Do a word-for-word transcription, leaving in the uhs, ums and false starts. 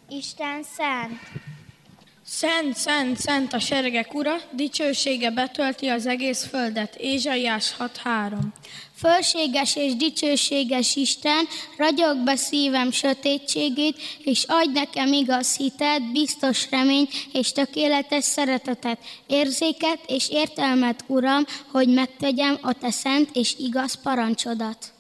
Isten szent. Szent, szent, szent a seregek ura, dicsősége betölti az egész földet. Ézsaiás hat három. Fölséges és dicsőséges Isten, ragyog be szívem sötétségét, és adj nekem igaz hitet, biztos reményt és tökéletes szeretetet, érzéket és értelmet, Uram, hogy megtegyem a te szent és igaz parancsodat.